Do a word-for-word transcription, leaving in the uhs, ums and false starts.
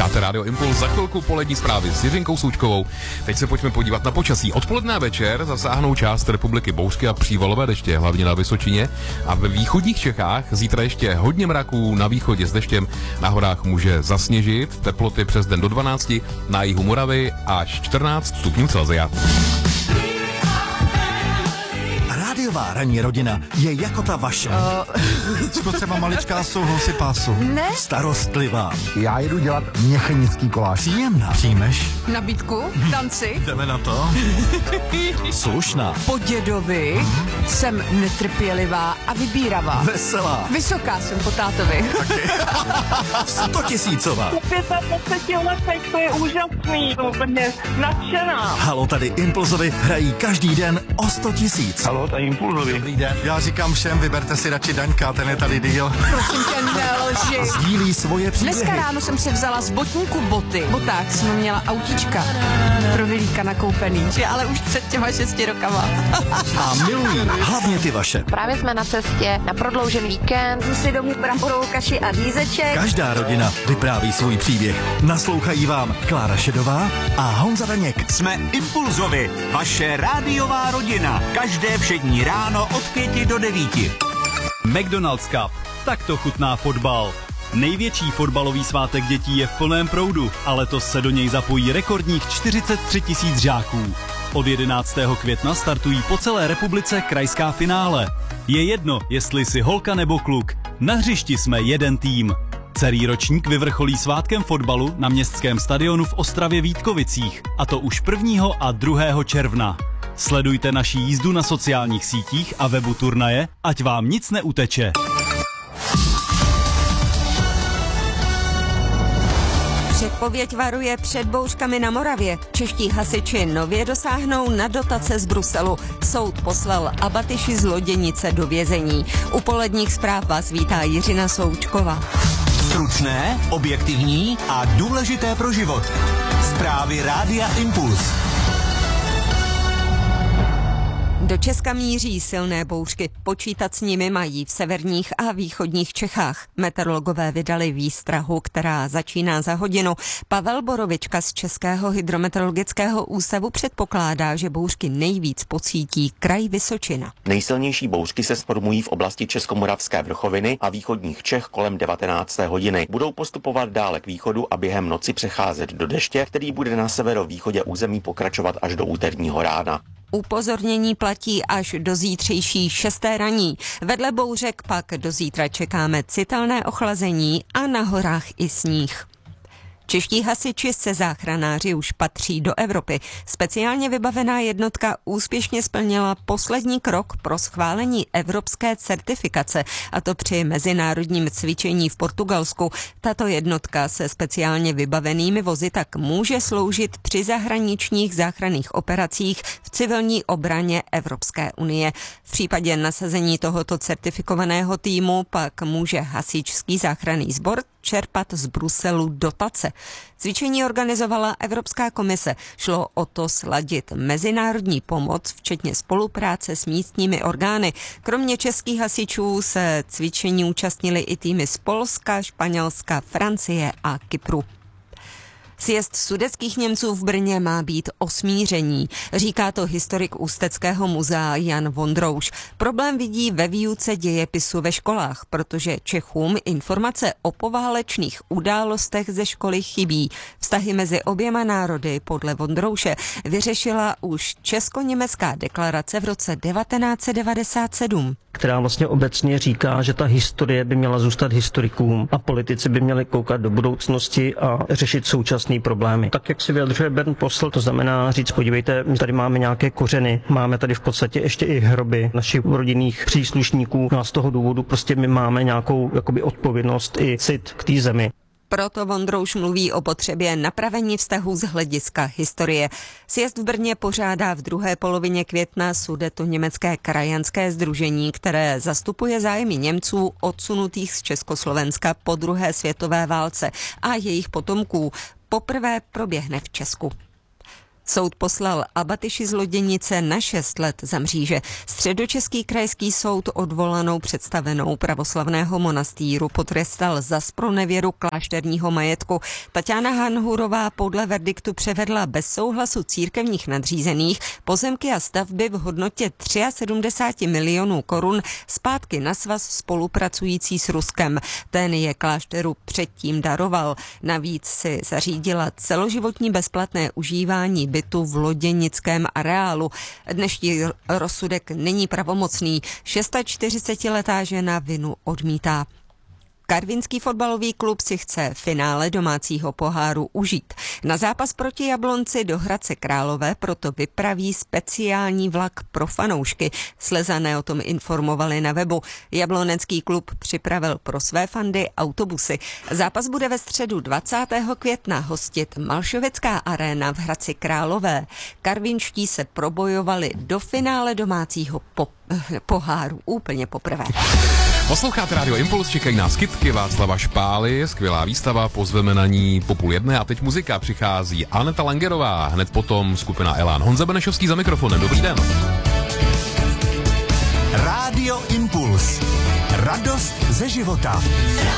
Posloucháte Radio Impuls, za chvilku polední zprávy s Jiřinkou Součkovou. Teď se pojďme podívat na počasí. Odpoledne a večer zasáhnou část republiky bouřky a přívalové deště, hlavně na Vysočině. A ve východních Čechách zítra ještě hodně mraků, na východě s deštěm, na horách může zasněžit, teploty přes den do dvanácti, na jihu Moravy až čtrnáct stupňů Celsia. Rádiová ranní rodina je jako ta vaše. Uh, Spotřeba maličká souhlasy pásu. Ne. Starostlivá. Já jedu dělat měchenický koláč. Příjemná. Přijmeš? Nabídku? Tanci? Jdeme na to? Slušná. Po dědovi mm-hmm. jsem netrpělivá a vybíravá. Veselá. Vysoká jsem po tátovi. Stotisícová. Po dvaceti letech to je úžasný. To úplně nadšená. Halo, tady Impulzovi hrají každý den o sto tisíc. Halo, tady Impulzovi. Dobrý den. Já říkám všem, vyberte si radši Daňka, ten je tady díl. Prosím tě, nelži. Sdílí svoje příběhy. Dneska ráno jsem si vzala z botníku boty. V botách jsem měla autíčka pro Vilíka nakoupený, že ale už před těma šesti rokama. A milují hlavně ty vaše. Právě jsme na cestě na prodloužený víkend. Jsem si domů bramborovou kaši a řízeček. Každá rodina vypráví svůj příběh. Naslouchají vám Klára Šedová a Honza Daněk. Jsme Impulzovi, vaše rádiová rodina. Každé všední ráno od pěti do devíti. McDonald's Cup. Tak to chutná fotbal. Největší fotbalový svátek dětí je v plném proudu, a letos se do něj zapojí rekordních čtyřicet tři tisíc žáků. Od jedenáctého května startují po celé republice krajská finále. Je jedno, jestli jsi holka nebo kluk. Na hřišti jsme jeden tým. Celý ročník vyvrcholí svátkem fotbalu na městském stadionu v Ostravě Vítkovicích, a to už prvního a druhého června. Sledujte naši jízdu na sociálních sítích a webu turnaje, ať vám nic neuteče. Předpověď varuje před bouřkami na Moravě. Čeští hasiči nově dosáhnou na dotace z Bruselu. Soud poslal Abatyši z Loděnice do vězení. U poledních zpráv vás vítá Jiřina Součková. Stručné, objektivní a důležité pro život. Zprávy Rádia Impuls. Do Česka míří silné bouřky. Počítat s nimi mají v severních a východních Čechách. Meteorologové vydali výstrahu, která začíná za hodinu. Pavel Borovička z Českého hydrometeorologického ústavu předpokládá, že bouřky nejvíc pocítí kraj Vysočina. Nejsilnější bouřky se sformují v oblasti Českomoravské vrchoviny a východních Čech kolem devatenácté hodiny. Budou postupovat dále k východu a během noci přecházet do deště, který bude na severovýchodě území pokračovat až do úterního rána. Upozornění platí až do zítřejší šesté raní. Vedle bouřek pak do zítra čekáme citelné ochlazení a na horách i sníh. Čeští hasiči se záchranáři už patří do Evropy. Speciálně vybavená jednotka úspěšně splnila poslední krok pro schválení evropské certifikace, a to při mezinárodním cvičení v Portugalsku. Tato jednotka se speciálně vybavenými vozy tak může sloužit při zahraničních záchranných operacích v civilní obraně Evropské unie. V případě nasazení tohoto certifikovaného týmu pak může hasičský záchranný sbor čerpat z Bruselu dotace. Cvičení organizovala Evropská komise. Šlo o to sladit mezinárodní pomoc, včetně spolupráce s místními orgány. Kromě českých hasičů se cvičení účastnili i týmy z Polska, Španělska, Francie a Kypru. Sjezd sudetských Němců v Brně má být o smíření. Říká to historik Ústeckého muzea Jan Vondrouš. Problém vidí ve výuce dějepisu ve školách, protože Čechům informace o poválečných událostech ze školy chybí. Vztahy mezi oběma národy podle Vondrouše vyřešila už česko-německá deklarace v roce devatenáct set devadesát sedm. Která vlastně obecně říká, že ta historie by měla zůstat historikům a politici by měli koukat do budoucnosti a řešit současné problémy. Tak, jak si vyjadřuje Bernd Posselt, to znamená říct, podívejte, my tady máme nějaké kořeny, máme tady v podstatě ještě i hroby našich rodinných příslušníků, no a z toho důvodu prostě my máme nějakou jakoby odpovědnost i cit k té zemi. Proto Vondrouš mluví o potřebě napravení vztahů z hlediska historie. Sjezd v Brně pořádá v druhé polovině května Sudetoněmecké krajanské sdružení, které zastupuje zájmy Němců odsunutých z Československa po druhé světové válce a jejich potomků. Poprvé proběhne v Česku. Soud poslal Abatyši z Loděnice na šest let za mříže. Středočeský krajský soud odvolanou představenou pravoslavného monastýru potrestal za zpronevěru klášterního majetku. Taťána Hanhurová podle verdiktu převedla bez souhlasu církevních nadřízených pozemky a stavby v hodnotě sedmdesát tři milionů korun zpátky na svaz spolupracující s Ruskem. Ten je klášteru předtím daroval. Navíc si zařídila celoživotní bezplatné užívání bytu v loděnickém areálu. Dnešní rozsudek není pravomocný. čtyřicetišestiletá žena vinu odmítá. Karvinský fotbalový klub si chce finále domácího poháru užít. Na zápas proti Jablonci do Hradce Králové proto vypraví speciální vlak pro fanoušky. Slezané o tom informovali na webu. Jablonecký klub připravil pro své fandy autobusy. Zápas bude ve středu dvacátého května hostit Malšovecká aréna v Hradci Králové. Karvinští se probojovali do finále domácího po- poháru úplně poprvé. Posloucháte Radio Impuls, čekají nás kytky Václava Špály, skvělá výstava, pozveme na ní po půl jedné a teď muzika, přichází Aneta Langerová, hned potom skupina Elán. Honza Benešovský za mikrofonem, dobrý den. Radio Impuls. Radost ze života.